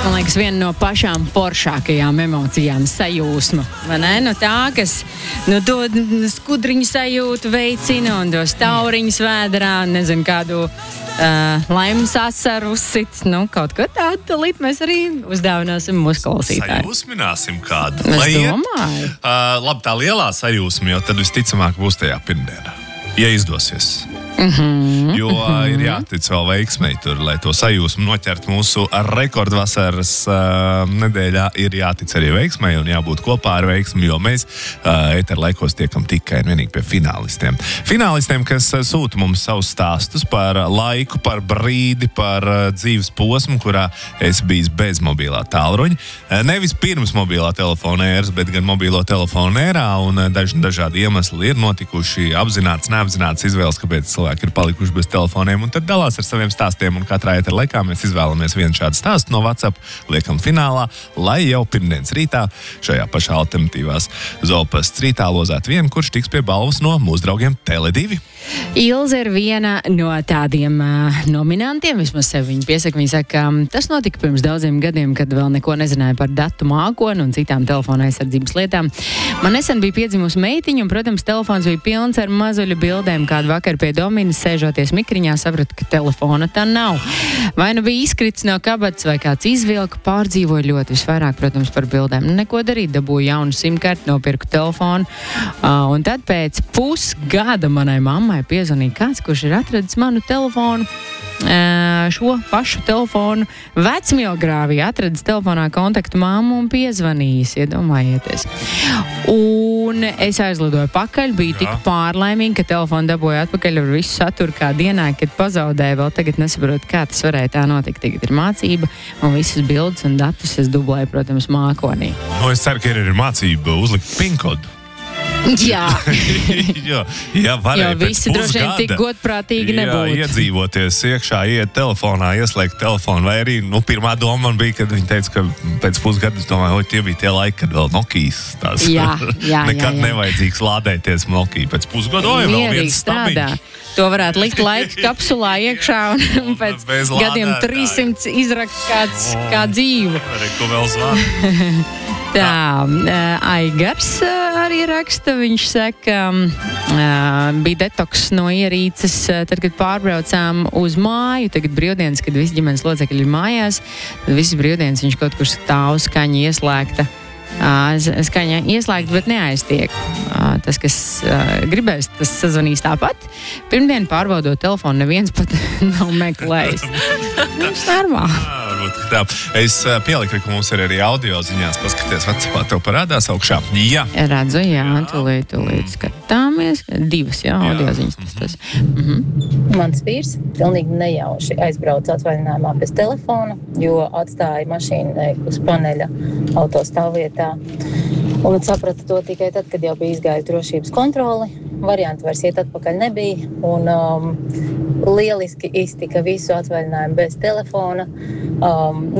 Man liekas, viena no pašām foršākajām emocijām sajūsma. Vai ne? No tā, kas to skudriņu sajūtu veicina un tos tauriņus vēderā, nezinu, kādu laimes asaru uzsit. Kaut ko tādu talīt mēs arī uzdāvināsim mūsu klausītāju. Sajūsmināsim kādu. Es domāju. Labi, tā lielā sajūsma, jo tad visticamāk būs tajā pirmdienā. Ja izdosies. Jo ir jātic vēl veiksmei tur, lai to sajūsmu noķert mūsu rekordvasaras nedēļā, ir jātic arī veiksmei un jābūt kopā ar veiksmi, jo mēs eterlaikos tiekam tikai un vienīgi pie finālistiem. Finālistiem, kas sūta mums savus stāstus par laiku, par brīdi, par dzīves posmu, kurā es bijis bez mobilā tālruņa. Nevis pirms mobilā telefona ēras, bet gan mobilo telefonu ērā, un dažādi iemesli ir notikuši, apzināts, neapzināts izvēles, kāpēc cilvēki ir palikuši bez telefoniem, un tad dalās ar saviem stāstiem, un katrā eter laikā mēs izvēlamies vienu šādu stāstu no WhatsApp, liekam finālā, lai jau pirmdienas rītā šajā pašā alternatīvās Zoopasts rītā lozētu vienu, kurš tiks pie balvas no mūsu draugiem Tele2. Ilze ir viena no tādiem nominantiem, vismaz sev viņa piesaka. Viņa saka, tas notika pirms daudziem gadiem, kad vēl neko nezināja par datu mākoni un citām telefona aizsardzības lietām. Man nesen bija piedzimusi meitiņa, un, protams, telefons bija pilns ar mazuļu bildēm. Kādu vakar pie Dominas sēžoties mikriņā, sapratu, ka telefona tā nav. Vai nu bija izkrits no kabatas, vai kāds izvilka, pārdzīvoja ļoti visvairāk, protams, par bildēm. Neko darīt, dabūju jaunu simkarti, nopirku telefonu, un tad pēc pusgada manai mammai piezvanīja kāds, kurš ir atradis manu telefonu, šo pašu telefonu vecmiogrāvī, atradis telefonā kontaktu mammu un piezvanījis, iedomājieties. Un es aizlidoju pakaļ, biju tik pārlaimīgi, ka telefonu dabūju atpakaļ ar visu saturu kā dienā, kad pazaudēju, vēl tagad nesaprotu, kā tas varēja tā notikt. Tagad ir mācība, un visas bildes un datus es dublēju, protams, mākonī. Es ceru, ka ir mācība uzlikt PIN-kodu. Jā. Jo visi droši vien tik godprātīgi nebūtu. Iedzīvoties iekšā, iet telefonā, ieslēgt telefonu, vai arī, pirmā doma man bija, kad viņi teica, ka pēc pusgada, es domāju, tie bija tie laiki, kad vēl Nokijas tās nekad nevajadzīgs lādēties Nokija. Pēc pusgada, vēl viens stabiņš. To varētu likt laika kapsulā iekšā un pēc gadiem 300 izrakt kā dzīvu. Ko vēl zvanu? Tā, Aigars arī raksta, viņš saka, bija detoks no ierīces, tad, kad pārbraucām uz māju, tagad brīvdienas, kad visi ģimenes locekļi ir mājās, tad visas brīvdienas viņš kaut kur stāv, skaņa ieslēgta. Skaņa ieslēgta, bet neaiztiek. Tas, kas gribēs, tas sazvanīs tāpat. Pirmdien pārbaudot telefonu, neviens pat nav meklējis. Tas normāli. Es pieliku, ka mums ir arī audio ziņās, paskaties, WhatsAppā tev parādās augšā. Jā. Redzu, tūlīt skatāmies. Divas, audio ziņas. Tas. Mans vīrs pilnīgi nejauši aizbrauca atvaļinājumā bez telefona, jo atstāja mašīnu uz paneļa autostāvvietā. Un saprata to tikai tad, kad jau bija izgājis drošības kontroli. Variantu vairs iet atpakaļ nebija. Un lieliski iztika visu atvaļinājumu bez telefona.